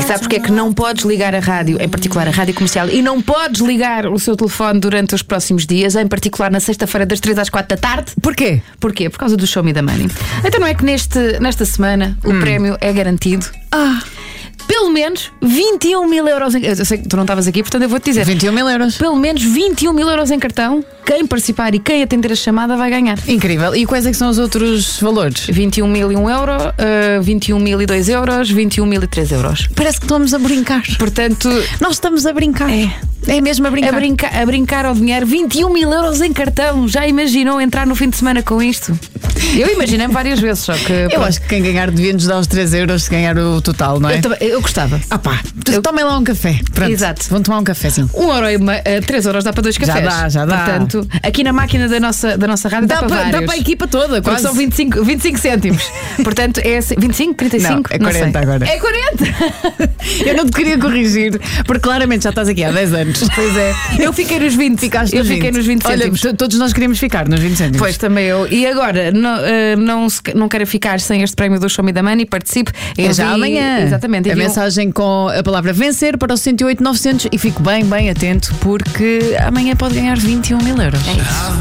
Sabes porque é que não podes ligar a rádio, em particular a rádio comercial, e não podes ligar o seu telefone durante os próximos dias, em particular na sexta-feira das 3 às 4 da tarde? Porquê? Porquê? Por causa do Show Me the Money. Então não é que nesta semana o prémio é garantido? Pelo menos 21 mil euros em... Eu sei que tu não estavas aqui, portanto eu vou-te dizer 21 mil euros. Pelo menos 21 mil euros em cartão. Quem participar e quem atender a chamada vai ganhar. Incrível. E quais é que são os outros valores? 21.001 euro, 21.002 euros, 21.003 euros. Parece que estamos a brincar. Portanto, nós estamos a brincar. É mesmo a brincar. A brincar ao dinheiro. 21 mil euros em cartão. Já imaginou entrar no fim de semana com isto? Eu imaginei várias vezes, só que... Eu acho que quem ganhar devia-nos dar os 3 euros se ganhar o total, não é? Eu gostava. Tomem lá um café. Pronto. Exato. Vão tomar um cafezinho. 3 euros dá para 2 cafés. Já dá. Portanto, aqui na máquina da nossa rádio dá para vários. Dá para a equipa toda, quase. São 25 cêntimos. Portanto, é 25, 35? Não, é 40 sei. agora. É 40! Eu não te queria corrigir, porque claramente já estás aqui há 10 anos. Pois é. Eu fiquei nos 20. Ficaste eu nos fiquei 20. nos 20 cêntimos. Olha, todos nós queríamos ficar nos 20 cêntimos. Pois, também eu. E agora, não quero ficar sem este prémio do Show Me the Money. Participe. É já amanhã. Exatamente. A mensagem com a palavra vencer para o 108 900 e fique bem atento, porque amanhã pode ganhar 21 mil euros. É isso.